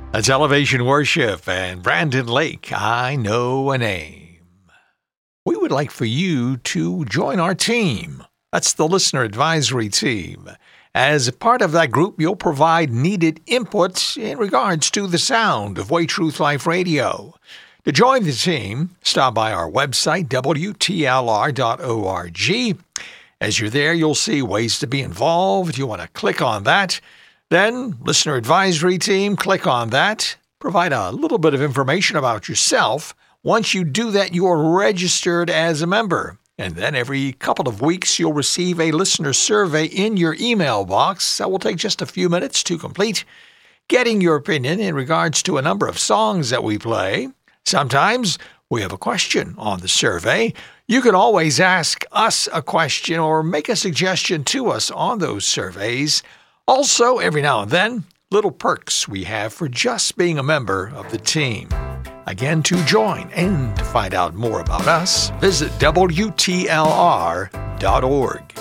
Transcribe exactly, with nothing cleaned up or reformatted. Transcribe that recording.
That's Elevation Worship and Brandon Lake, I Know a Name. We would like for you to join our team. That's the Listener Advisory Team. As a part of that group, you'll provide needed input in regards to the sound of Way Truth Life Radio. To join the team, stop by our website, W T L R dot org. As you're there, you'll see ways to be involved. You want to click on that. Then, Listener Advisory Team, click on that. Provide a little bit of information about yourself. Once you do that, you're registered as a member. And then every couple of weeks, you'll receive a listener survey in your email box that will take just a few minutes to complete, getting your opinion in regards to a number of songs that we play. Sometimes we have a question on the survey. You can always ask us a question or make a suggestion to us on those surveys. Also, every now and then, little perks we have for just being a member of the team. Again, to join and to find out more about us, visit W T L R dot org.